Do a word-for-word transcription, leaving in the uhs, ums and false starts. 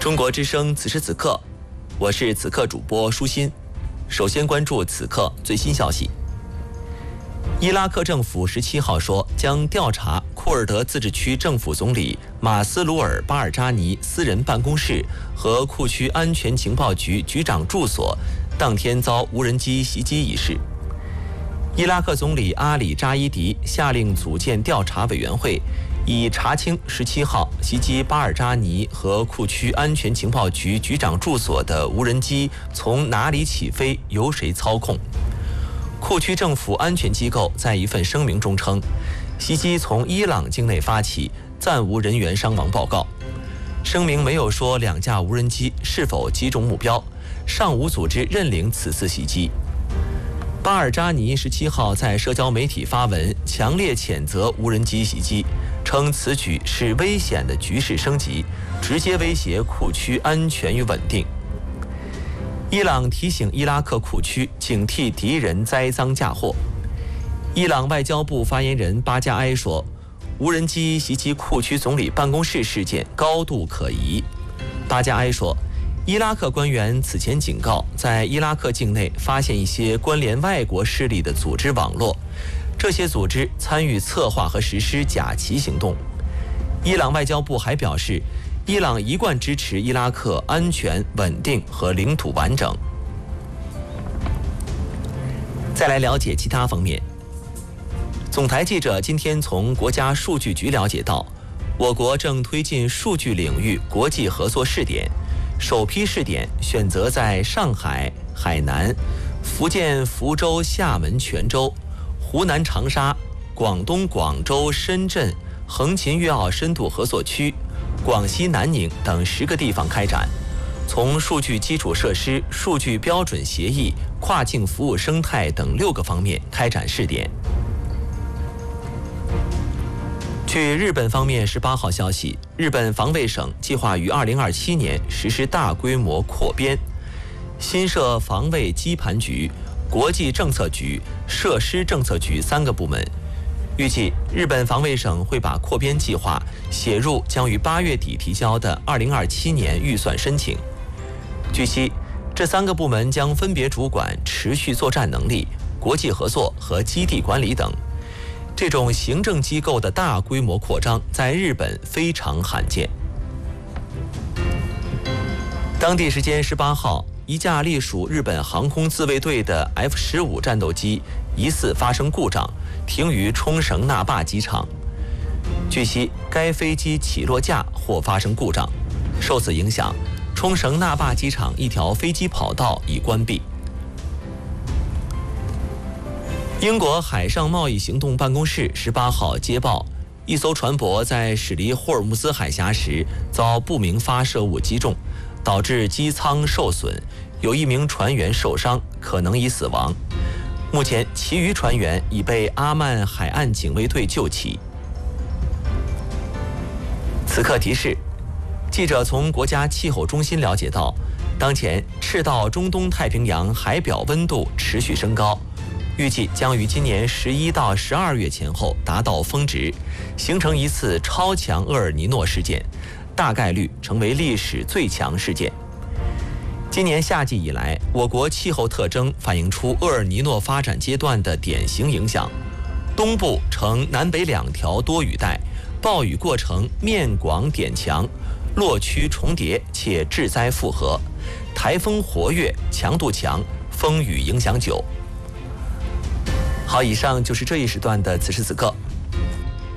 中国之声此时此刻，我是此刻主播舒心。首先关注此刻最新消息。伊拉克政府十七号说，将调查库尔德自治区政府总理马斯鲁尔·巴尔扎尼私人办公室和库区安全情报局局长住所当天遭无人机袭击一事。伊拉克总理阿里扎伊迪下令组建调查委员会，以查清十七号袭击巴尔扎尼和库区安全情报局局长住所的无人机从哪里起飞，由谁操控。库区政府安全机构在一份声明中称，袭击从伊朗境内发起，暂无人员伤亡报告。声明没有说两架无人机是否击中目标，尚无组织认领此次袭击。巴尔扎尼十七号在社交媒体发文，强烈谴责无人机袭击，称此举是危险的局势升级，直接威胁库区安全与稳定。伊朗提醒伊拉克库区警惕敌人栽赃嫁祸。伊朗外交部发言人巴加埃说，无人机袭击库区总理办公室事件高度可疑。巴加埃说，伊拉克官员此前警告，在伊拉克境内发现一些关联外国势力的组织网络，这些组织参与策划和实施假旗行动。伊朗外交部还表示，伊朗一贯支持伊拉克安全、稳定和领土完整。再来了解其他方面。总台记者今天从国家数据局了解到，我国正推进数据领域国际合作试点，首批试点选择在上海、海南、福建福州、厦门、泉州、湖南长沙、广东广州、深圳、横琴粤澳深度合作区、广西南宁等十个地方开展，从数据基础设施、数据标准协议、跨境服务生态等六个方面开展试点。据日本方面十八号消息，日本防卫省计划于二零二七年实施大规模扩编，新设防卫基盘局、国际政策局、设施政策局三个部门。预计日本防卫省会把扩编计划写入将于八月底提交的二零二七年预算申请。据悉，这三个部门将分别主管持续作战能力、国际合作和基地管理等。这种行政机构的大规模扩张在日本非常罕见。当地时间十八号，一架隶属日本航空自卫队的 F 十五 战斗机疑似发生故障，停于冲绳那霸机场。据悉，该飞机起落架或发生故障，受此影响，冲绳那霸机场一条飞机跑道已关闭。英国海上贸易行动办公室十八号接报，一艘船舶在驶离霍尔木兹海峡时遭不明发射物击中，导致机舱受损，有一名船员受伤，可能已死亡。目前，其余船员已被阿曼海岸警卫队救起。此刻提示，记者从国家气候中心了解到，当前赤道中东太平洋海表温度持续升高，预计将于今年十一到十二月前后达到峰值，形成一次超强厄尔尼诺事件，大概率成为历史最强事件。今年夏季以来，我国气候特征反映出厄尔尼诺发展阶段的典型影响。东部呈南北两条多雨带，暴雨过程面广点强，落区重叠且致灾复合，台风活跃，强度强，风雨影响久。好，以上就是这一时段的此时此刻，